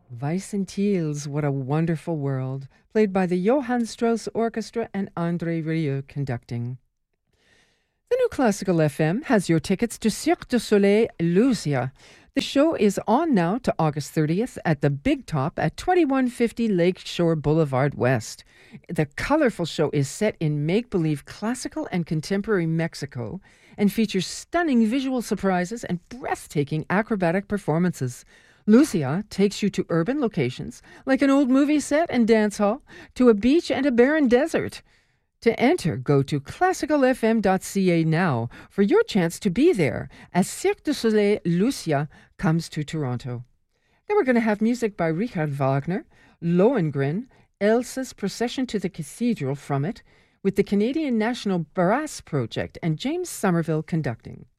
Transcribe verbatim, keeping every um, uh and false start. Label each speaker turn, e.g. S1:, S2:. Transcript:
S1: Weissentiels, What a Wonderful World, played by the Johann Strauss Orchestra and André Rieu conducting. The New Classical F M has your tickets to Cirque du Soleil Lucia. The show is on now to August thirtieth at the Big Top at twenty-one fifty Lakeshore Boulevard West. The colorful show is set in make-believe classical and contemporary Mexico and features stunning visual surprises and breathtaking acrobatic performances. Lucia takes you to urban locations, like an old movie set and dance hall, to a beach and a barren desert. To enter, go to classical f m dot c a now for your chance to be there as Cirque du Soleil Lucia comes to Toronto. Then we're going to have music by Richard Wagner, Lohengrin, Elsa's Procession to the Cathedral from it, with the Canadian National Brass Project and James Somerville conducting.